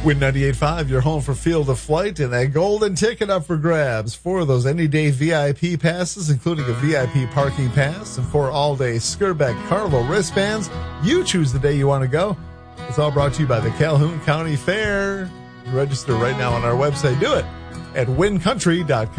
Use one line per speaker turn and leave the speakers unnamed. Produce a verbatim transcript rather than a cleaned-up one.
Win ninety-eight point five, you're home for Field of Flight, and that golden ticket up for grabs. Four of those any-day V I P passes, including a V I P parking pass, and four all-day Skirbeck Carlo wristbands. You choose the day you want to go. It's all brought to you by the Calhoun County Fair. Register right now on our website. Do it at win country dot com.